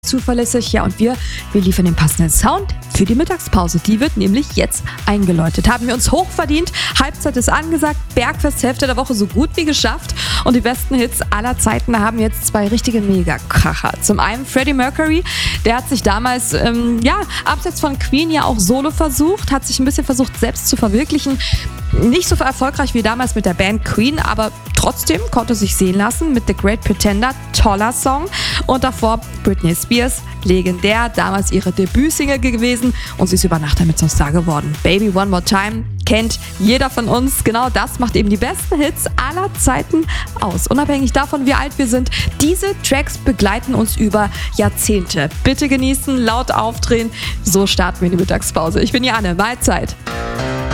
zuverlässig. Ja, und wir liefern den passenden Sound für die Mittagspause. Die wird nämlich jetzt eingeläutet. Haben wir uns hochverdient. Halbzeit ist angesagt. Bergfest Hälfte der Woche so gut wie geschafft. Und die besten Hits aller Zeiten haben jetzt zwei richtige Megakracher. Zum einen Freddie Mercury. Der hat sich damals, abseits von Queen ja auch solo versucht. Hat sich ein bisschen versucht, selbst zu verwirklichen. Nicht so erfolgreich wie damals mit der Band Queen, aber trotzdem konnte sich sehen lassen mit The Great Pretender, toller Song. Und davor Britney Spears, legendär, damals ihre Debütsingle gewesen und sie ist über Nacht damit zum Star geworden. Baby One More Time kennt jeder von uns. Genau das macht eben die besten Hits aller Zeiten aus. Unabhängig davon, wie alt wir sind, diese Tracks begleiten uns über Jahrzehnte. Bitte genießen, laut aufdrehen. So starten wir in die Mittagspause. Ich bin Janne, Mahlzeit.